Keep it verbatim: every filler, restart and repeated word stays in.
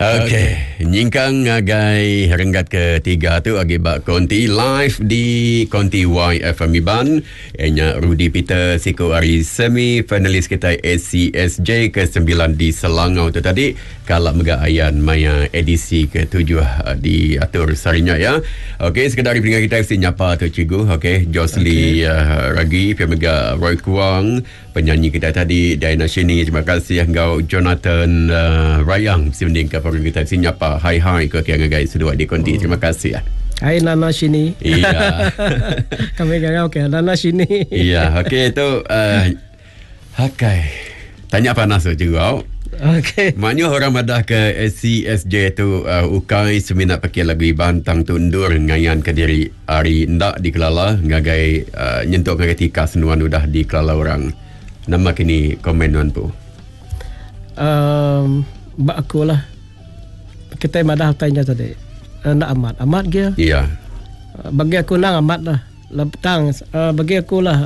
Okey, nyingkang ngagai renggat ketiga tu akibat konti live di konti Y F M Iban. Enya Rudy Peter Siko Ari semi finalis kita A C S J ke sembilan di Selangor tu tadi. Kalau mega ayan maya edisi ke tujuh diatur sarinya ya. Okey, sekedar pendengar kita si nyapa tu cikgu. Okey, Josli okay. uh, Ragi, Pemega Roy Kuang, penyanyi kita tadi Diana Shini, terima kasih engkau Jonathan uh, Rayang sending ke program kita si nyapa. Hai hai ke kiang guys sedua di konti. Hmm. Terima kasih ya. Hai Nana Shini. Iya. Kami kagak okey Nana Shini. Iya, okey itu uh, hakai. Tanya panas tu juga. Okey. Maknanya orang madah ke S C S J tu uh, ukai seminat pakai lagu bantang tundur ngayan ke diri hari ndak di Kelala ngagai uh, nyentuk ngagai tika senuan udah di Kelala orang. Nama kini komenan tu. Um, bak aku lah. Kita madah tanya tadi. Nak amat. Amat dia? Iya. Bagi aku nang amat lah. Leptang uh, bagi aku lah